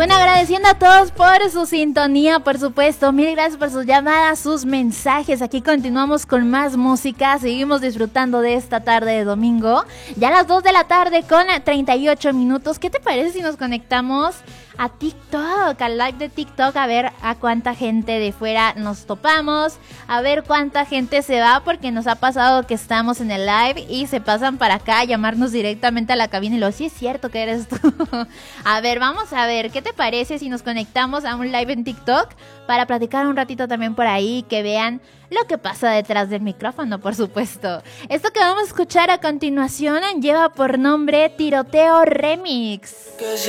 Bueno, agradeciendo a todos por su sintonía, por supuesto. Mil gracias por sus llamadas, sus mensajes. Aquí continuamos con más música. Seguimos disfrutando de esta tarde de domingo. Ya a las 2 de la tarde con 38 minutos. ¿Qué te parece si nos conectamos a TikTok, al live de TikTok, a ver a cuánta gente de fuera nos topamos, a ver cuánta gente se va, porque nos ha pasado que estamos en el live y se pasan para acá a llamarnos directamente a la cabina y lo, sí es cierto que eres tú. A ver, vamos a ver, ¿qué te parece si nos conectamos a un live en TikTok para platicar un ratito también por ahí, que vean lo que pasa detrás del micrófono, por supuesto? Esto que vamos a escuchar a continuación lleva por nombre Tiroteo Remix.